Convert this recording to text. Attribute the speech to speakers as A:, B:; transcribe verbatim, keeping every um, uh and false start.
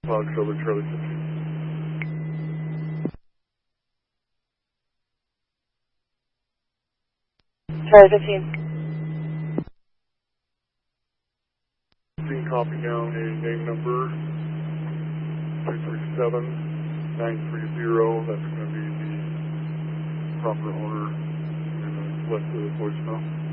A: Fox over Charlie fifteen.
B: Charlie fifteen.
A: fifteen, copy down a name number two three seven nine three zero. That's going to be the proper owner, and uh, select the voicemail.